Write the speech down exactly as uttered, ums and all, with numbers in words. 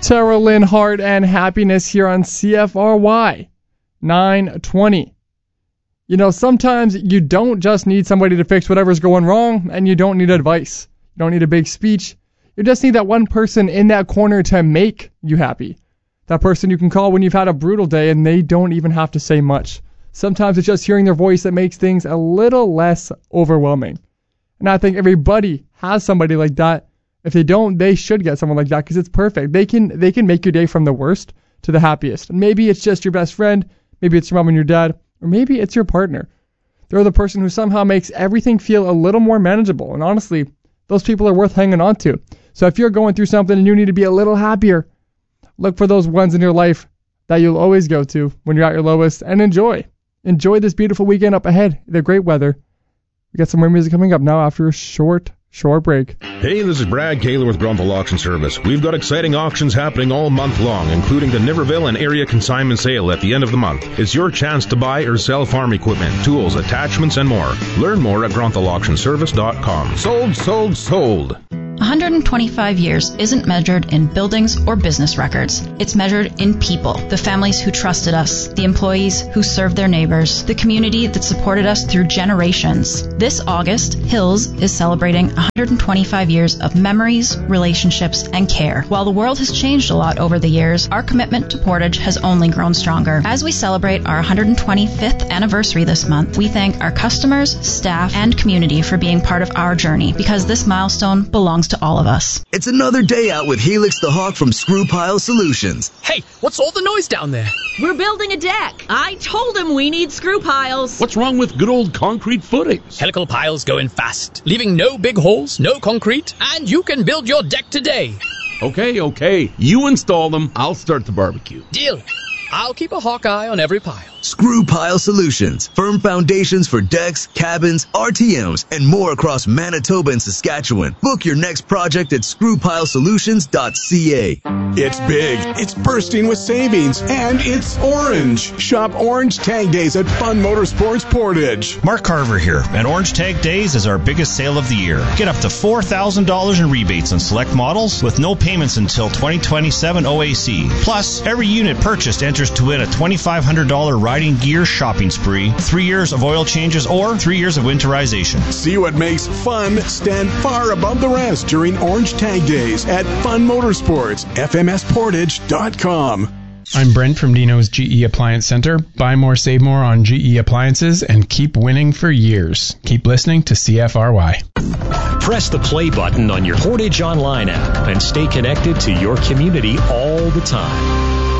Sarah Lynn Hart and Happiness here on C F R Y nine twenty. You know, sometimes you don't just need somebody to fix whatever's going wrong, and you don't need advice. You don't need a big speech. You just need that one person in that corner to make you happy. That person you can call when you've had a brutal day and they don't even have to say much. Sometimes it's just hearing their voice that makes things a little less overwhelming. And I think everybody has somebody like that. If they don't, they should get someone like that because it's perfect. They can they can make your day from the worst to the happiest. And maybe it's just your best friend, maybe it's your mom and your dad, or maybe it's your partner. They're the person who somehow makes everything feel a little more manageable. And honestly, those people are worth hanging on to. So if you're going through something and you need to be a little happier, look for those ones in your life that you'll always go to when you're at your lowest and enjoy. Enjoy this beautiful weekend up ahead. The great weather. We got some more music coming up now after a short, short break. Hey, this is Brad Kaler with Grunthal Auction Service. We've got exciting auctions happening all month long, including the Niverville and area consignment sale at the end of the month. It's your chance to buy or sell farm equipment, tools, attachments, and more. Learn more at grunthal auction service dot com. Sold, sold, sold. one hundred twenty-five years isn't measured in buildings or business records. It's measured in people, the families who trusted us, the employees who served their neighbors, the community that supported us through generations. This August, Hills is celebrating one hundred twenty-five years of memories, relationships, and care. While the world has changed a lot over the years, our commitment to Portage has only grown stronger. As we celebrate our one hundred twenty-fifth anniversary this month, we thank our customers, staff, and community for being part of our journey, because this milestone belongs to all of us. It's another day out with Helix the Hawk from Screw Pile Solutions. Hey, what's all the noise down there? We're building a deck. I told him we need screw piles. What's wrong with good old concrete footings? Helical piles go in fast, leaving no big holes, no concrete, and you can build your deck today. Okay, okay. You install them, I'll start the barbecue. Deal. I'll keep a hawk eye on every pile. Screw Pile Solutions. Firm foundations for decks, cabins, R T Ms, and more across Manitoba and Saskatchewan. Book your next project at screw pile solutions dot c a. It's big, it's bursting with savings, and it's orange. Shop Orange Tag Days at Fun Motorsports Portage. Mark Carver here, and Orange Tag Days is our biggest sale of the year. Get up to four thousand dollars in rebates on select models with no payments until twenty twenty-seven O A C. Plus, every unit purchased enters to win a twenty-five hundred dollars riding gear shopping spree, three years of oil changes, or three years of winterization. See what makes fun stand far above the rest during Orange Tag Days at Fun Motorsports, f m s portage dot com. I'm Brent from Dino's G E Appliance Center. Buy more, save more on G E appliances and keep winning for years. Keep listening to C F R Y. Press the play button on your Portage Online app and stay connected to your community all the time.